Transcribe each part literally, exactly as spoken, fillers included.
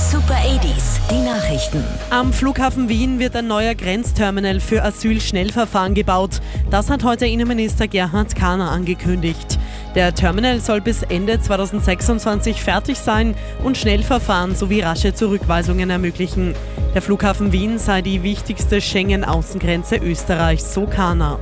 Super achtziger, die Nachrichten. Am Flughafen Wien wird ein neuer Grenzterminal für Asylschnellverfahren gebaut. Das hat heute Innenminister Gerhard Kahner angekündigt. Der Terminal soll bis Ende zweitausendsechsundzwanzig fertig sein und Schnellverfahren sowie rasche Zurückweisungen ermöglichen. Der Flughafen Wien sei die wichtigste Schengen-Außengrenze Österreichs, so Kahner.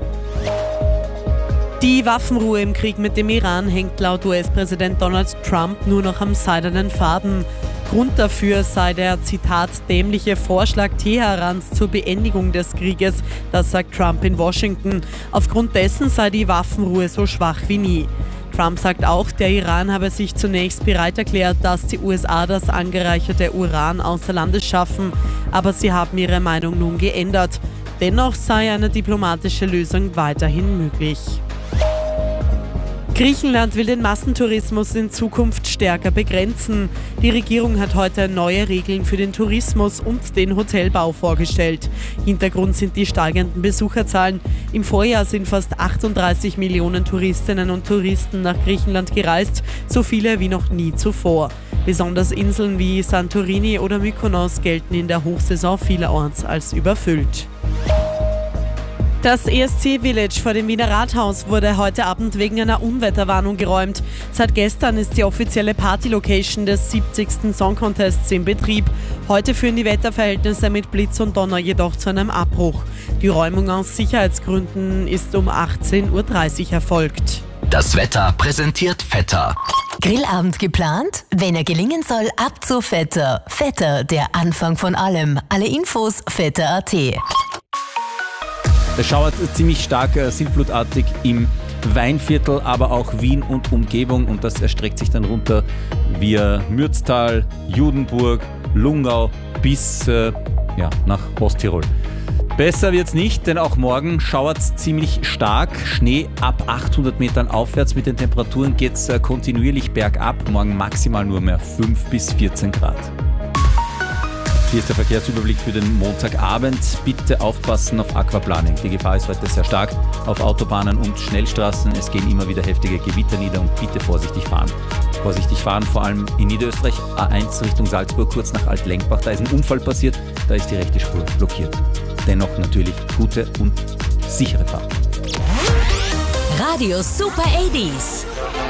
Die Waffenruhe im Krieg mit dem Iran hängt laut U S-Präsident Donald Trump nur noch am seidenen Faden. Grund dafür sei der, Zitat, dämliche Vorschlag Teherans zur Beendigung des Krieges, das sagt Trump in Washington. Aufgrund dessen sei die Waffenruhe so schwach wie nie. Trump sagt auch, der Iran habe sich zunächst bereit erklärt, dass die U S A das angereicherte Uran außer Landes schaffen, aber sie haben ihre Meinung nun geändert. Dennoch sei eine diplomatische Lösung weiterhin möglich. Griechenland will den Massentourismus in Zukunft stärker begrenzen. Die Regierung hat heute neue Regeln für den Tourismus und den Hotelbau vorgestellt. Hintergrund sind die steigenden Besucherzahlen. Im Vorjahr sind fast achtunddreißig Millionen Touristinnen und Touristen nach Griechenland gereist, so viele wie noch nie zuvor. Besonders Inseln wie Santorini oder Mykonos gelten in der Hochsaison vielerorts als überfüllt. Das E S C-Village vor dem Wiener Rathaus wurde heute Abend wegen einer Unwetterwarnung geräumt. Seit gestern ist die offizielle Party-Location des siebzigsten Song Contests in Betrieb. Heute führen die Wetterverhältnisse mit Blitz und Donner jedoch zu einem Abbruch. Die Räumung aus Sicherheitsgründen ist um achtzehn Uhr dreißig erfolgt. Das Wetter präsentiert Vetter. Grillabend geplant? Wenn er gelingen soll, ab zu Vetter. Vetter, der Anfang von allem. Alle Infos vetter punkt at. Es schauert ziemlich stark äh, sintflutartig im Weinviertel, aber auch Wien und Umgebung, und das erstreckt sich dann runter via Mürztal, Judenburg, Lungau bis äh, ja, nach Osttirol. Besser wird's nicht, denn auch morgen schauert's ziemlich stark. Schnee ab achthundert Metern aufwärts. Mit den Temperaturen geht's äh, kontinuierlich bergab. Morgen maximal nur mehr fünf bis vierzehn Grad. Hier ist der Verkehrsüberblick für den Montagabend. Bitte aufpassen auf Aquaplaning. Die Gefahr ist heute sehr stark auf Autobahnen und Schnellstraßen. Es gehen immer wieder heftige Gewitter nieder und bitte vorsichtig fahren. Vorsichtig fahren, vor allem in Niederösterreich, A eins Richtung Salzburg, kurz nach Altlenkbach. Da ist ein Unfall passiert, da ist die rechte Spur blockiert. Dennoch natürlich gute und sichere Fahrt. Radio Super achtziger.